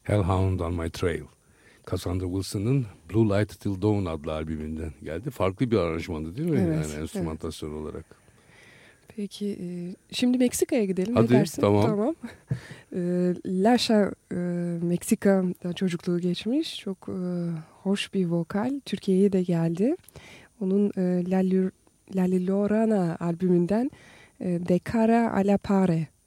Hellhound on My Trail. Cassandra Wilson'ın Blue Light Till Dawn adlı albümünden geldi. Farklı bir aranjmandı değil mi? Evet, Yani enstrümantasyon olarak. Peki şimdi Meksika'ya gidelim. Hadi, ne dersin? tamam. Lasha Meksika çocukluğu geçmiş. Çok hoş bir vokal. Türkiye'ye de geldi. Onun La Llorona albümünden De Cara a la Pare